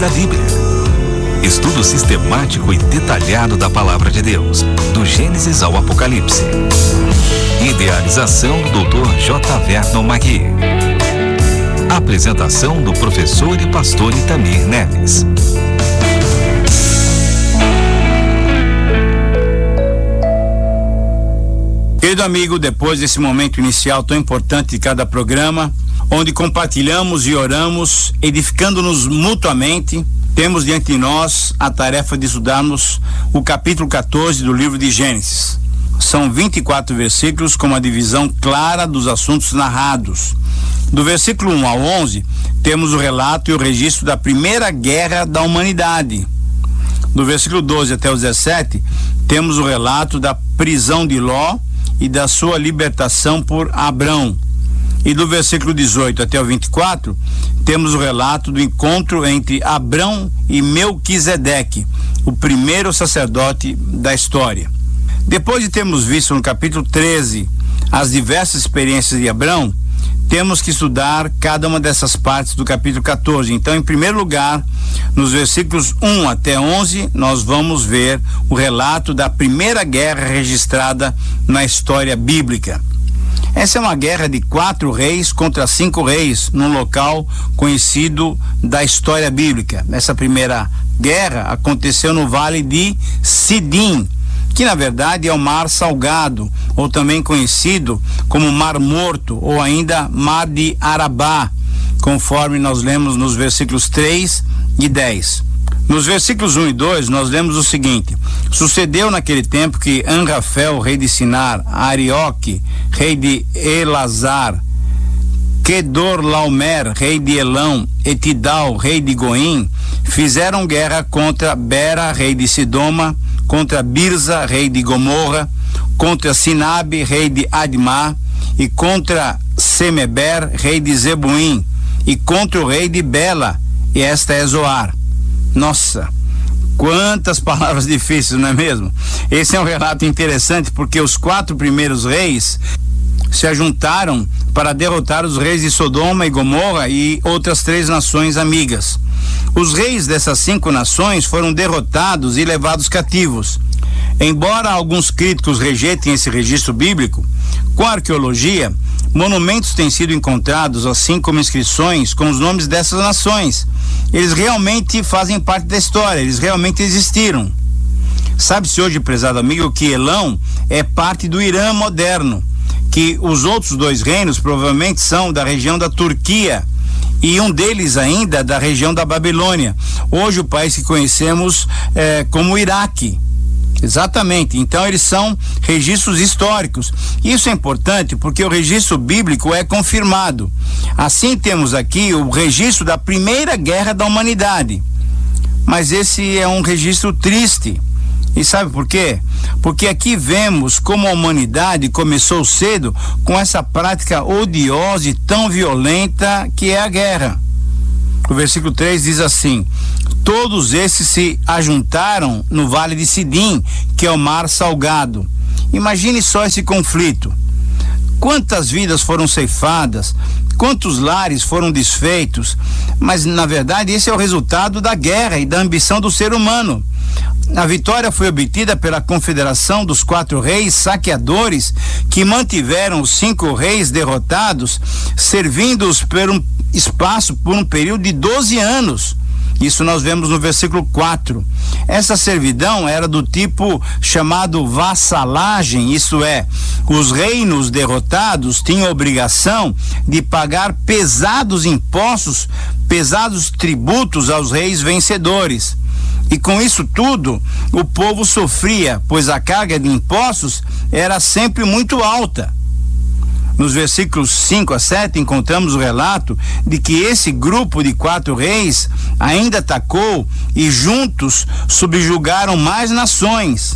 da Bíblia. Estudo sistemático e detalhado da Palavra de Deus, do Gênesis ao Apocalipse. Idealização do Dr. J. Vernon Magui. Apresentação do professor e pastor Itamir Neves. Querido amigo, depois desse momento inicial tão importante de cada programa, onde compartilhamos e oramos, edificando-nos mutuamente, temos diante de nós a tarefa de estudarmos o capítulo 14 do livro de Gênesis. São 24 versículos com uma divisão clara dos assuntos narrados. Do versículo 1 ao 11, temos o relato e o registro da primeira guerra da humanidade. Do versículo 12 até o 17, temos o relato da prisão de Ló e da sua libertação por Abrão. E do versículo 18 até o 24, temos o relato do encontro entre Abrão e Melquisedeque, o primeiro sacerdote da história. Depois de termos visto no capítulo 13 as diversas experiências de Abrão, temos que estudar cada uma dessas partes do capítulo 14. Então, em primeiro lugar, nos versículos 1 até 11, nós vamos ver o relato da primeira guerra registrada na história bíblica. Essa é uma guerra de 4 reis contra 5 reis, num local conhecido da história bíblica. Essa primeira guerra aconteceu no vale de Sidim, que na verdade é o Mar Salgado, ou também conhecido como Mar Morto, ou ainda Mar de Arabá, conforme nós lemos nos versículos 3 e 10. Nos versículos 1 e 2, nós lemos o seguinte: sucedeu naquele tempo que Anrafel, rei de Sinar, Arioque, rei de Elazar, Kedorlaomer, rei de Elão, e Tidal, rei de Goim, fizeram guerra contra Bera, rei de Sidoma, contra Birza, rei de Gomorra, contra Sinabe, rei de Admá, e contra Semeber, rei de Zebuim, e contra o rei de Bela, e esta é Zoar. Nossa, quantas palavras difíceis, não é mesmo? Esse é um relato interessante porque os 4 primeiros reis se ajuntaram para derrotar os reis de Sodoma e Gomorra e outras 3 nações amigas. Os reis dessas 5 nações foram derrotados e levados cativos. Embora alguns críticos rejeitem esse registro bíblico, com a arqueologia, monumentos têm sido encontrados, assim como inscrições com os nomes dessas nações. Eles realmente fazem parte da história, eles realmente existiram. Sabe-se hoje, prezado amigo, que Elão é parte do Irã moderno, que os outros 2 reinos provavelmente são da região da Turquia, e um deles ainda da região da Babilônia, hoje o país que conhecemos como Iraque. Exatamente, então eles são registros históricos. Isso é importante porque o registro bíblico é confirmado. Assim temos aqui o registro da primeira guerra da humanidade. Mas esse é um registro triste. E sabe por quê? Porque aqui vemos como a humanidade começou cedo com essa prática odiosa e tão violenta que é a guerra. O versículo 3 diz assim: todos esses se ajuntaram no vale de Sidim, que é o Mar Salgado. Imagine só esse conflito. Quantas vidas foram ceifadas, quantos lares foram desfeitos, mas na verdade esse é o resultado da guerra e da ambição do ser humano. A vitória foi obtida pela confederação dos 4 reis saqueadores que mantiveram os 5 reis derrotados, servindo-os por um espaço por um período de 12 anos. Isso nós vemos no versículo 4. Essa servidão era do tipo chamado vassalagem, isto é, os reinos derrotados tinham a obrigação de pagar pesados impostos, pesados tributos aos reis vencedores. E com isso tudo, o povo sofria, pois a carga de impostos era sempre muito alta. Nos versículos 5 a 7, encontramos o relato de que esse grupo de 4 reis ainda atacou e juntos subjugaram mais nações.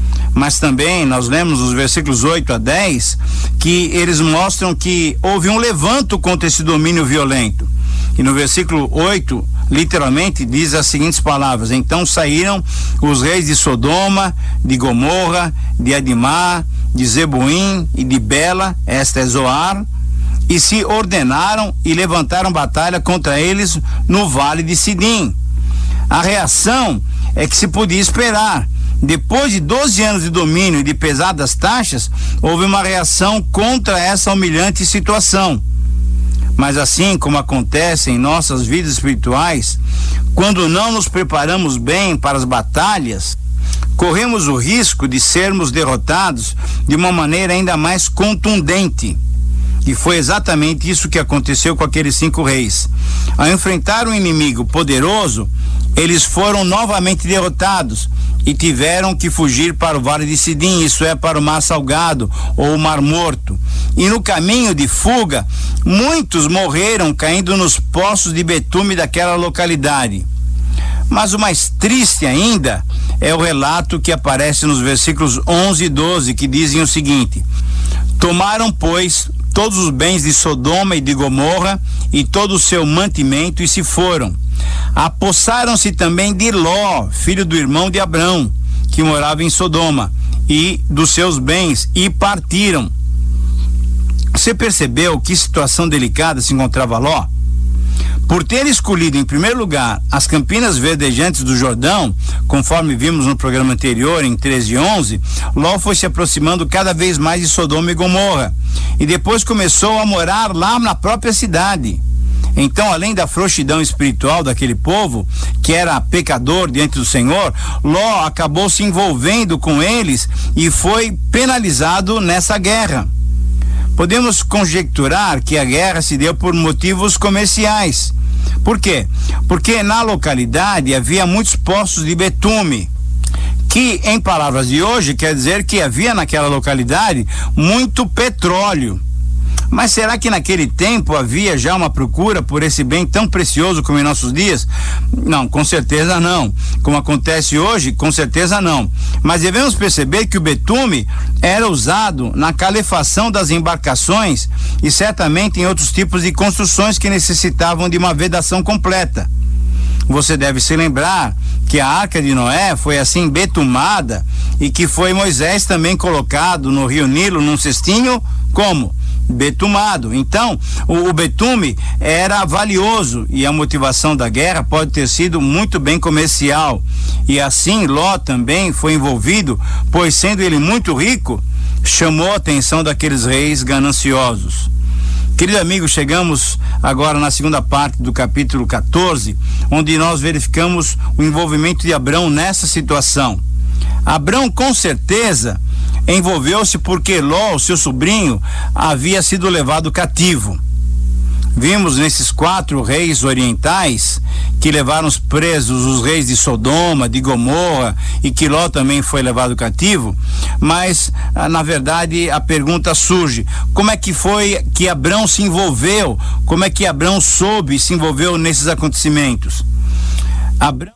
Mas também nós lemos nos versículos 8 a 10 que eles mostram que houve um levanto contra esse domínio violento. E no versículo 8, literalmente, diz as seguintes palavras: então saíram os reis de Sodoma, de Gomorra, de Admá, de Zebuim e de Bela, esta é Zoar, e se ordenaram e levantaram batalha contra eles no vale de Sidim. A reação é que se podia esperar. Depois de 12 anos de domínio e de pesadas taxas, houve uma reação contra essa humilhante situação. Mas assim como acontece em nossas vidas espirituais, quando não nos preparamos bem para as batalhas, corremos o risco de sermos derrotados de uma maneira ainda mais contundente. E foi exatamente isso que aconteceu com aqueles 5 reis. Ao enfrentar um inimigo poderoso, eles foram novamente derrotados e tiveram que fugir para o Vale de Sidim, isso é, para o Mar Salgado ou o Mar Morto. E no caminho de fuga, muitos morreram caindo nos poços de betume daquela localidade. Mas o mais triste ainda é o relato que aparece nos versículos 11 e 12, que dizem o seguinte: tomaram, pois, todos os bens de Sodoma e de Gomorra e todo o seu mantimento e se foram. Apossaram-se também de Ló, filho do irmão de Abrão, que morava em Sodoma, e dos seus bens, e partiram. Você percebeu que situação delicada se encontrava Ló? Por ter escolhido em primeiro lugar as campinas verdejantes do Jordão, conforme vimos no programa anterior, em 13 e 11, Ló foi se aproximando cada vez mais de Sodoma e Gomorra, e depois começou a morar lá na própria cidade. Então, além da frouxidão espiritual daquele povo, que era pecador diante do Senhor, Ló acabou se envolvendo com eles e foi penalizado nessa guerra. Podemos conjecturar que a guerra se deu por motivos comerciais. Por quê? Porque na localidade havia muitos poços de betume, que em palavras de hoje quer dizer que havia naquela localidade muito petróleo. Mas será que naquele tempo havia já uma procura por esse bem tão precioso como em nossos dias? Não, com certeza não. Como acontece hoje, com certeza não. Mas devemos perceber que o betume era usado na calefação das embarcações e certamente em outros tipos de construções que necessitavam de uma vedação completa. Você deve se lembrar que a Arca de Noé foi assim betumada e que foi Moisés também colocado no rio Nilo num cestinho como? Betumado. Então, o betume era valioso e a motivação da guerra pode ter sido muito bem comercial. E assim Ló também foi envolvido, pois sendo ele muito rico, chamou a atenção daqueles reis gananciosos. Querido amigo, chegamos agora na segunda parte do capítulo 14, onde nós verificamos o envolvimento de Abrão nessa situação. Abrão, com certeza, envolveu-se porque Ló, o seu sobrinho, havia sido levado cativo. Vimos nesses 4 reis orientais que levaram presos os reis de Sodoma, de Gomorra, e que Ló também foi levado cativo, mas na verdade a pergunta surge: como é que foi que Abrão se envolveu? Como é que Abrão soube e se envolveu nesses acontecimentos? Abrão,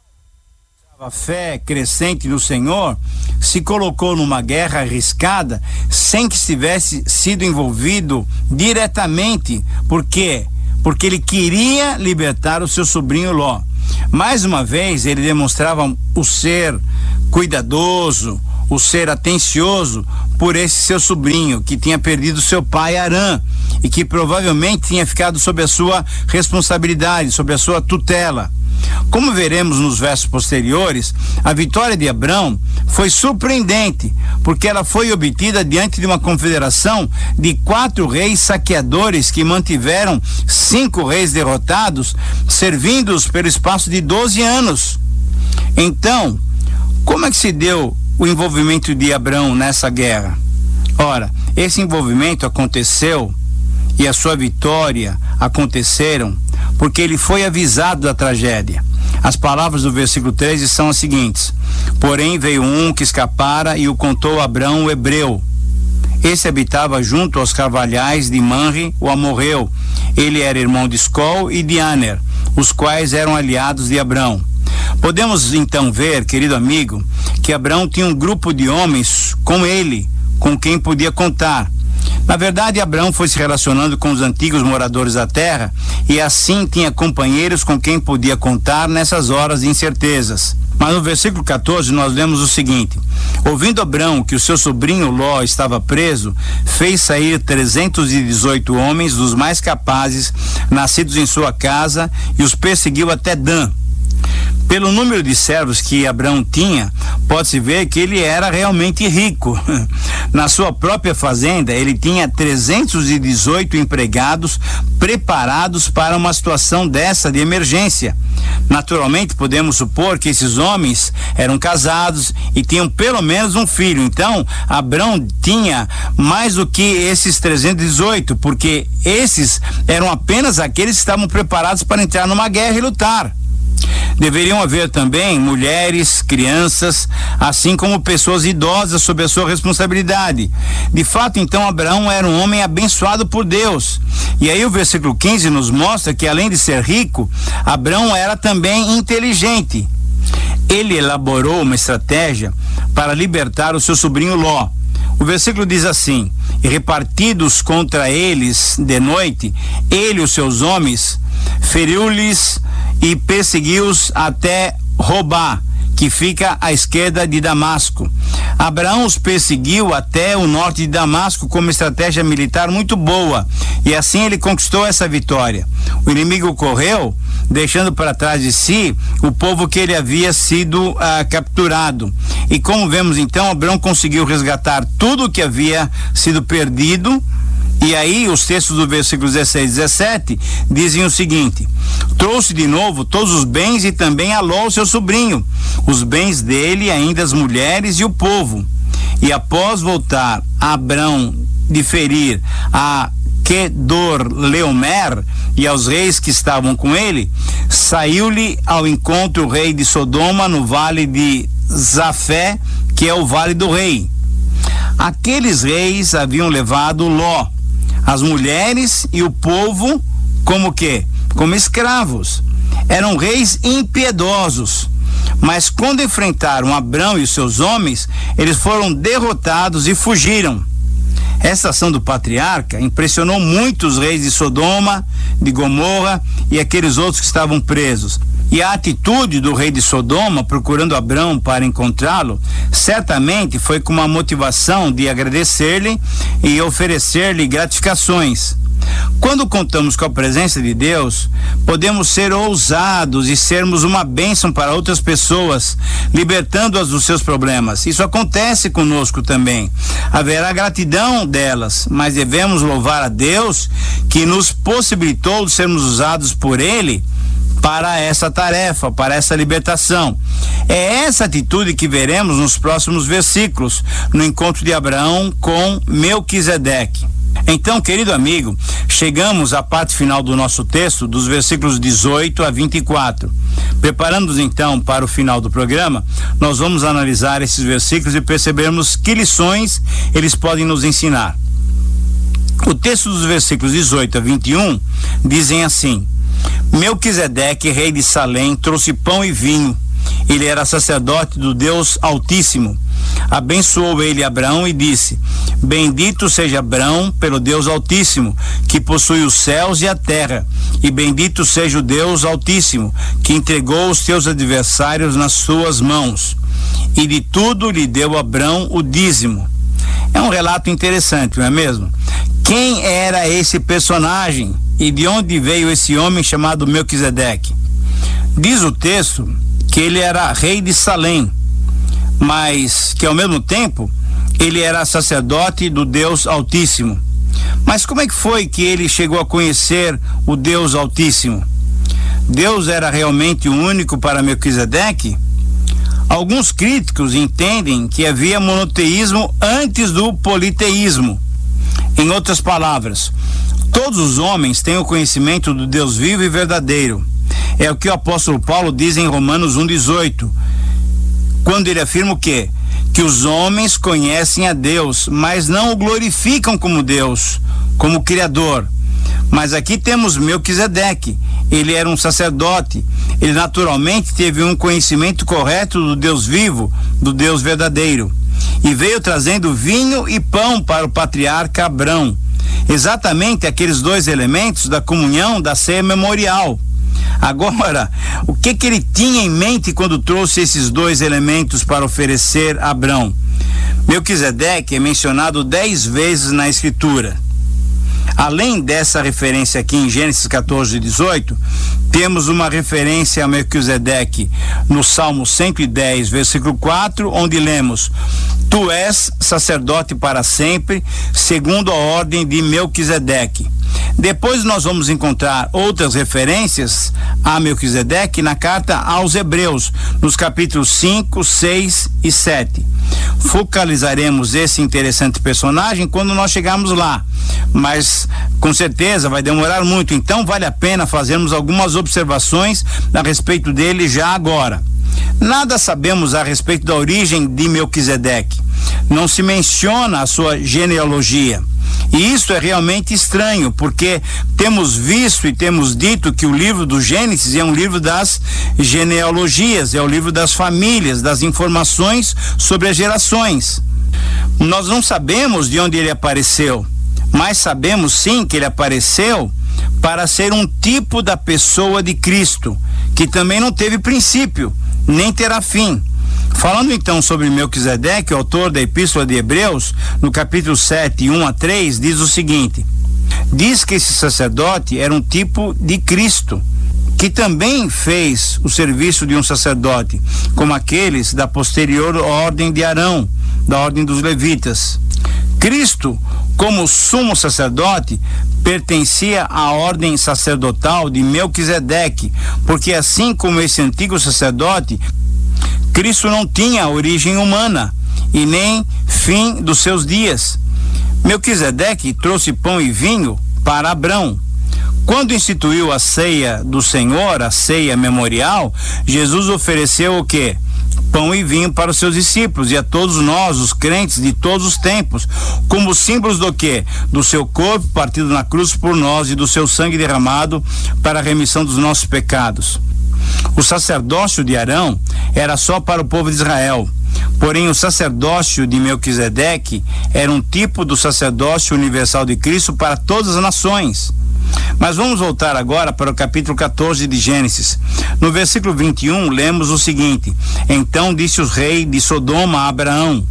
a fé crescente no Senhor, se colocou numa guerra arriscada sem que tivesse sido envolvido diretamente. Por quê? Porque ele queria libertar o seu sobrinho Ló. Mais uma vez, ele demonstrava o ser cuidadoso, o ser atencioso por esse seu sobrinho que tinha perdido seu pai Arã e que provavelmente tinha ficado sob a sua responsabilidade, sob a sua tutela. Como veremos nos versos posteriores, a vitória de Abrão foi surpreendente, porque ela foi obtida diante de uma confederação de 4 reis saqueadores que mantiveram 5 reis derrotados, servindo-os pelo espaço de 12 anos. Então, como é que se deu o envolvimento de Abrão nessa guerra? Ora, esse envolvimento aconteceu e a sua vitória aconteceram porque ele foi avisado da tragédia. As palavras do versículo 13 são as seguintes: porém veio um que escapara e o contou a Abrão, o hebreu. Esse habitava junto aos carvalhais de Manre, o amorreu. Ele era irmão de Escol e de Aner, os quais eram aliados de Abrão. Podemos então ver, querido amigo, que Abrão tinha um grupo de homens com ele, com quem podia contar. Na verdade, Abrão foi se relacionando com os antigos moradores da terra e assim tinha companheiros com quem podia contar nessas horas de incertezas. Mas no versículo 14 nós lemos o seguinte: ouvindo Abrão que o seu sobrinho Ló estava preso, fez sair 318 homens dos mais capazes, nascidos em sua casa, e os perseguiu até Dan. Pelo número de servos que Abraão tinha, pode-se ver que ele era realmente rico. Na sua própria fazenda, ele tinha 318 empregados preparados para uma situação dessa de emergência. Naturalmente, podemos supor que esses homens eram casados e tinham pelo menos um filho. Então, Abraão tinha mais do que esses 318, porque esses eram apenas aqueles que estavam preparados para entrar numa guerra e lutar. Deveriam haver também mulheres, crianças, assim como pessoas idosas sob a sua responsabilidade. De fato, então, Abraão era um homem abençoado por Deus. E aí o versículo 15 nos mostra que, além de ser rico, Abraão era também inteligente. Ele elaborou uma estratégia para libertar o seu sobrinho Ló. O versículo diz assim: e repartidos contra eles de noite, ele e os seus homens, feriu-lhes e perseguiu-os até Robá, que fica à esquerda de Damasco. Abraão os perseguiu até o norte de Damasco com uma estratégia militar muito boa, e assim ele conquistou essa vitória. O inimigo correu, deixando para trás de si o povo que ele havia sido capturado. E como vemos então, Abraão conseguiu resgatar tudo o que havia sido perdido. E aí os textos do versículo 16 e 17 dizem o seguinte: trouxe de novo todos os bens e também a Ló, seu sobrinho, os bens dele, ainda as mulheres e o povo. E após voltar Abraão de ferir a Quedorlaomer e aos reis que estavam com ele, saiu-lhe ao encontro o rei de Sodoma no vale de Zafé, que é o vale do rei. Aqueles reis haviam levado Ló, as mulheres e o povo como quê? Como escravos. Eram reis impiedosos. Mas quando enfrentaram Abraão e os seus homens, eles foram derrotados e fugiram. Essa ação do patriarca impressionou muito os reis de Sodoma, de Gomorra e aqueles outros que estavam presos. E a atitude do rei de Sodoma, procurando Abraão para encontrá-lo, certamente foi com uma motivação de agradecer-lhe e oferecer-lhe gratificações. Quando contamos com a presença de Deus, podemos ser ousados e sermos uma bênção para outras pessoas, libertando-as dos seus problemas. Isso acontece conosco também. Haverá gratidão delas, mas devemos louvar a Deus que nos possibilitou de sermos usados por Ele para essa tarefa, para essa libertação. É essa atitude que veremos nos próximos versículos, no encontro de Abraão com Melquisedeque. Então, querido amigo, chegamos à parte final do nosso texto, dos versículos 18 a 24. Preparando-nos então para o final do programa, nós vamos analisar esses versículos e percebermos que lições eles podem nos ensinar. O texto dos versículos 18 a 21 dizem assim: Melquisedeque, rei de Salém, trouxe pão e vinho. Ele era sacerdote do Deus Altíssimo. Abençoou ele Abraão e disse: bendito seja Abraão pelo Deus Altíssimo, que possui os céus e a terra, e bendito seja o Deus Altíssimo, que entregou os teus adversários nas suas mãos. E de tudo lhe deu Abraão o dízimo. É um relato interessante, não é mesmo? Quem era esse personagem e de onde veio esse homem chamado Melquisedeque? Diz o texto que ele era rei de Salém, mas que ao mesmo tempo ele era sacerdote do Deus Altíssimo. Mas como é que foi que ele chegou a conhecer o Deus Altíssimo? Deus era realmente o único para Melquisedeque? Alguns críticos entendem que havia monoteísmo antes do politeísmo. Em outras palavras, todos os homens têm o conhecimento do Deus vivo e verdadeiro. É o que o apóstolo Paulo diz em Romanos 1,18, quando ele afirma o quê? Que os homens conhecem a Deus, mas não o glorificam como Deus, como Criador. Mas aqui temos Melquisedeque. Ele era um sacerdote. Ele naturalmente teve um conhecimento correto do Deus vivo, do Deus verdadeiro. E veio trazendo vinho e pão para o patriarca Abrão. Exatamente aqueles dois elementos da comunhão da ceia memorial. Agora, o que ele tinha em mente quando trouxe esses dois elementos para oferecer a Abrão? Melquisedeque é mencionado 10 vezes na Escritura. Além dessa referência aqui em Gênesis 14:18, temos uma referência a Melquisedeque no Salmo 110, versículo 4, onde lemos: Tu és sacerdote para sempre, segundo a ordem de Melquisedeque. Depois nós vamos encontrar outras referências a Melquisedeque na carta aos Hebreus, nos capítulos 5, 6 e 7. Focalizaremos esse interessante personagem quando nós chegarmos lá, mas com certeza vai demorar muito, então vale a pena fazermos algumas observações a respeito dele já agora. Nada sabemos a respeito da origem de Melquisedeque. Não se menciona a sua genealogia. E isso é realmente estranho, porque temos visto e temos dito que o livro do Gênesis é um livro das genealogias, é o livro das famílias, das informações sobre as gerações. Nós não sabemos de onde ele apareceu, mas sabemos sim que ele apareceu para ser um tipo da pessoa de Cristo, que também não teve princípio, nem terá fim. Falando então sobre Melquisedeque, o autor da Epístola de Hebreus, no capítulo 7, 1-3, diz o seguinte: diz que esse sacerdote era um tipo de Cristo, que também fez o serviço de um sacerdote, como aqueles da posterior ordem de Arão, da ordem dos levitas. Cristo, como sumo sacerdote, pertencia à ordem sacerdotal de Melquisedeque, porque assim como esse antigo sacerdote, Cristo não tinha origem humana e nem fim dos seus dias. Melquisedeque trouxe pão e vinho para Abrão. Quando instituiu a ceia do Senhor, a ceia memorial, Jesus ofereceu o quê? Pão e vinho para os seus discípulos e a todos nós, os crentes de todos os tempos, como símbolos do quê? Do seu corpo partido na cruz por nós e do seu sangue derramado para a remissão dos nossos pecados. O sacerdócio de Arão era só para o povo de Israel, porém o sacerdócio de Melquisedeque era um tipo do sacerdócio universal de Cristo para todas as nações. Mas vamos voltar agora para o capítulo 14 de Gênesis. No versículo 21, lemos o seguinte: Então disse o rei de Sodoma a Abraão: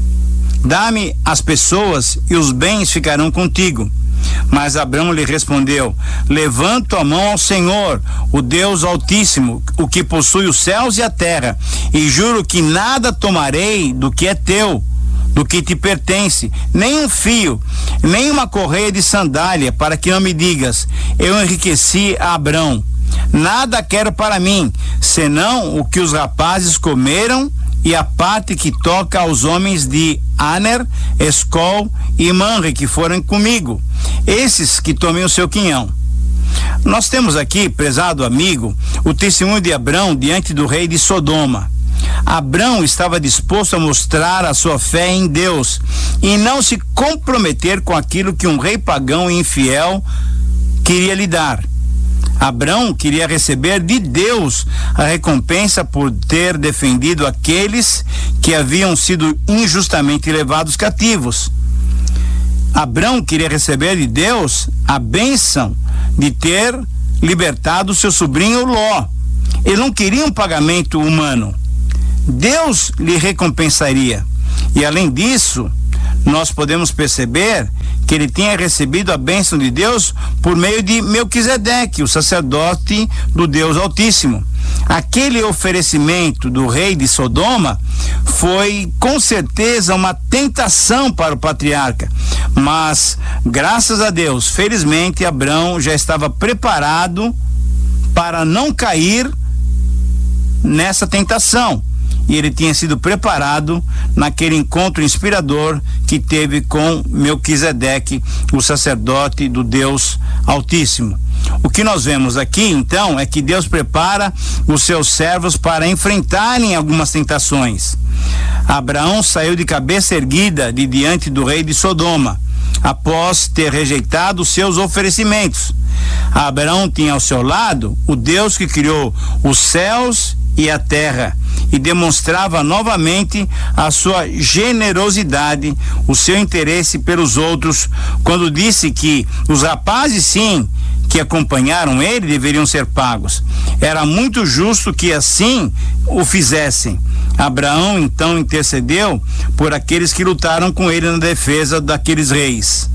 Dá-me as pessoas e os bens ficarão contigo. Mas Abraão lhe respondeu: Levanto a mão ao Senhor, o Deus Altíssimo, o que possui os céus e a terra, e juro que nada tomarei do que é teu, do que te pertence, nem um fio, nem uma correia de sandália, para que não me digas: eu enriqueci a Abrão. Nada quero para mim, senão o que os rapazes comeram e a parte que toca aos homens de Aner, Escol e Manre, que foram comigo, esses que tomem o seu quinhão. Nós temos aqui, prezado amigo, o testemunho de Abrão diante do rei de Sodoma. Abrão estava disposto a mostrar a sua fé em Deus e não se comprometer com aquilo que um rei pagão e infiel queria lhe dar. Abrão queria receber de Deus a recompensa por ter defendido aqueles que haviam sido injustamente levados cativos. Abrão queria receber de Deus a bênção de ter libertado seu sobrinho Ló. Ele não queria um pagamento humano. Deus lhe recompensaria. E além disso, nós podemos perceber que ele tinha recebido a bênção de Deus por meio de Melquisedeque, o sacerdote do Deus Altíssimo. Aquele oferecimento do rei de Sodoma foi com certeza uma tentação para o patriarca, mas graças a Deus, felizmente, Abrão já estava preparado para não cair nessa tentação. E ele tinha sido preparado naquele encontro inspirador que teve com Melquisedeque, o sacerdote do Deus Altíssimo. O que nós vemos aqui, então, é que Deus prepara os seus servos para enfrentarem algumas tentações. Abraão saiu de cabeça erguida de diante do rei de Sodoma, após ter rejeitado os seus oferecimentos. Abraão tinha ao seu lado o Deus que criou os céus e a terra, e demonstrava novamente a sua generosidade, o seu interesse pelos outros, quando disse que os rapazes, sim, que acompanharam ele deveriam ser pagos. Era muito justo que assim o fizessem. Abraão então intercedeu por aqueles que lutaram com ele na defesa daqueles reis.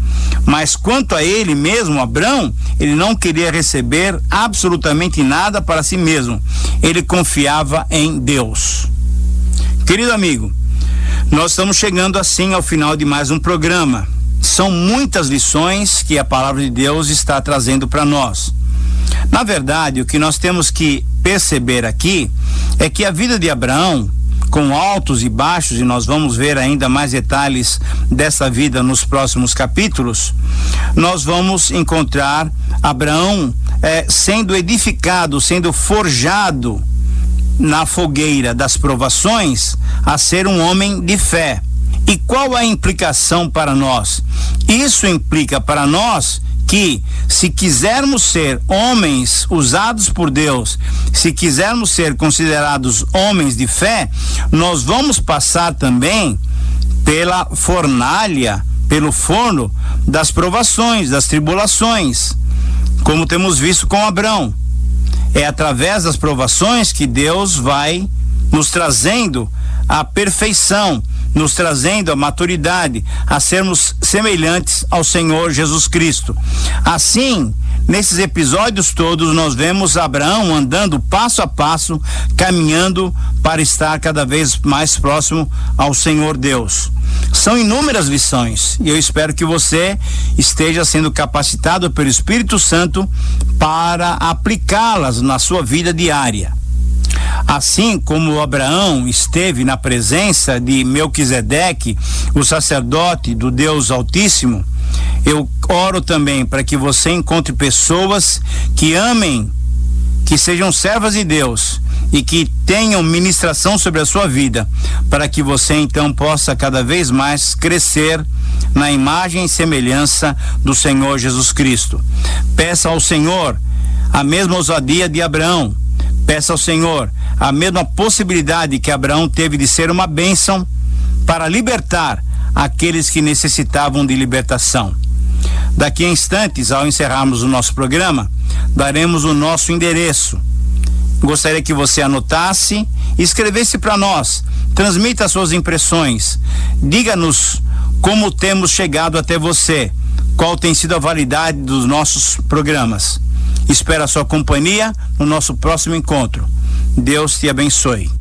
Mas quanto a ele mesmo, Abrão, ele não queria receber absolutamente nada para si mesmo. Ele confiava em Deus. Querido amigo, nós estamos chegando assim ao final de mais um programa. São muitas lições que a palavra de Deus está trazendo para nós. Na verdade, o que nós temos que perceber aqui é que a vida de Abraão, com altos e baixos, e nós vamos ver ainda mais detalhes dessa vida nos próximos capítulos, nós vamos encontrar Abraão sendo edificado, sendo forjado na fogueira das provações a ser um homem de fé. E qual a implicação para nós? Isso implica para nós que, se quisermos ser homens usados por Deus, se quisermos ser considerados homens de fé, nós vamos passar também pela fornalha, pelo forno das provações, das tribulações, como temos visto com Abrão. É através das provações que Deus vai nos trazendo a perfeição, nos trazendo a maturidade, a sermos semelhantes ao Senhor Jesus Cristo. Assim, nesses episódios todos, nós vemos Abraão andando passo a passo, caminhando para estar cada vez mais próximo ao Senhor Deus. São inúmeras lições e eu espero que você esteja sendo capacitado pelo Espírito Santo para aplicá-las na sua vida diária. Assim como Abraão esteve na presença de Melquisedeque, o sacerdote do Deus Altíssimo, eu oro também para que você encontre pessoas que amem, que sejam servas de Deus e que tenham ministração sobre a sua vida, para que você então possa cada vez mais crescer na imagem e semelhança do Senhor Jesus Cristo. Peça ao Senhor a mesma ousadia de Abraão. Peça ao Senhor a mesma possibilidade que Abraão teve de ser uma bênção para libertar aqueles que necessitavam de libertação. Daqui a instantes, ao encerrarmos o nosso programa, daremos o nosso endereço. Gostaria que você anotasse e escrevesse para nós. Transmita as suas impressões. Diga-nos como temos chegado até você. Qual tem sido a validade dos nossos programas. Espero a sua companhia no nosso próximo encontro. Deus te abençoe.